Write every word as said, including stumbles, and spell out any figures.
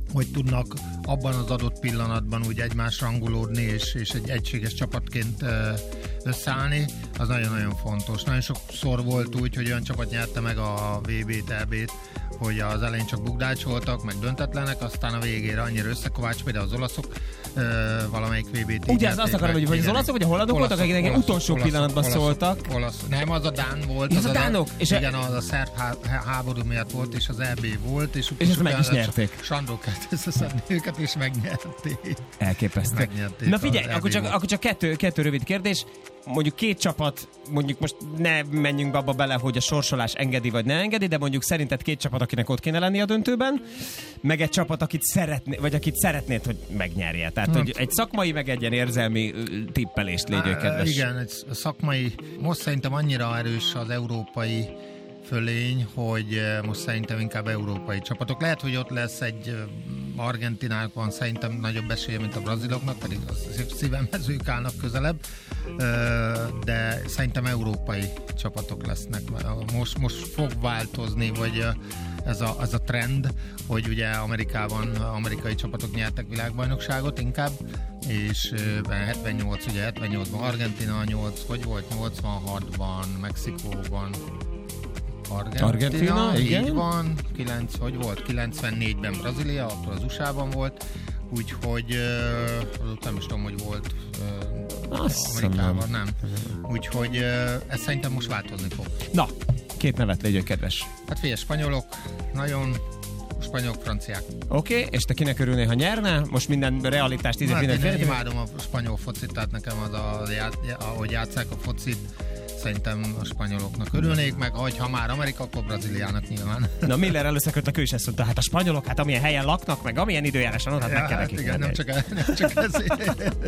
hogy tudnak abban az adott pillanatban úgy egymás rangolódni, és, és egy egységes csapatként összeállni, az nagyon-nagyon fontos. Nagyon sokszor volt úgy, hogy olyan csapat nyerte meg a vé bét, é bét, hogy az elején csak bukdácsoltak, meg döntetlenek, aztán a végére annyira összekovács, például az olaszok ö, valamelyik vé bét. Ugye, az azt akarom, hogy, hogy az olaszok vagy a hollandok voltak, akik nekem utolsó olaszok, pillanatban olaszok, szóltak. Olasz, nem, az a dán volt. Az, az a dánok? A, és igen, az a szerb há, háború miatt volt, és az é bé volt, és, és ezt meg is nyerték. Sandor kellett összeszedni őket, és megnyerték. Elképesztő. Megnyerték. Na figyelj, akkor csak, akkor csak kettő, kettő rövid kérdés. Mondjuk két csapat, mondjuk most ne menjünk abba bele, hogy a sorsolás engedi vagy ne engedi, de mondjuk szerinted két csapat, akinek ott kéne lenni a döntőben, meg egy csapat, akit szeretné, vagy akit szeretnéd, hogy megnyerje. Tehát, hogy egy szakmai, meg egy ilyen érzelmi tippelést légy kedves. Igen, egy szakmai, most szerintem annyira erős az európai fölény, hogy most szerintem inkább európai csapatok. Lehet, hogy ott lesz egy Argentinának van szerintem nagyobb esélye, mint a braziloknak, pedig az szívemhez ők állnak közelebb, de szerintem európai csapatok lesznek. Most, most fog változni, vagy ez a, ez a trend, hogy ugye Amerikában amerikai csapatok nyertek világbajnokságot inkább, és hetvennyolc, ugye hetvennyolcban Argentina, nyolc, hogy volt nyolcvanhatban, Mexikóban Argentina, Argentina, igen. Így van, kilenc, hogy volt, kilencvennégyben Brazília, akkor az u es á-ban volt, úgyhogy uh, nem is tudom, hogy volt uh, Amerikában, nem. Úgyhogy uh, ez szerintem most változni fog. Na, két nevet légy kedves. Hát figyelj, spanyolok, nagyon spanyolok, franciák. Oké, okay, és te kinek örülnél, ha nyerne? Most minden realitást tízet hát minden fél. Én imádom a spanyol focit, tehát nekem az, a, ahogy játsszák a focit, szerintem a spanyoloknak örülnék, meg ha már Amerika, akkor Brazíliának nyilván. Na Miller előszaköltek, ő is ezt mondta, hát a spanyolok, hát amilyen helyen laknak, meg amilyen időjáráson ott, hát ja, meg kell nekik igen, nem csak, nem csak ezért.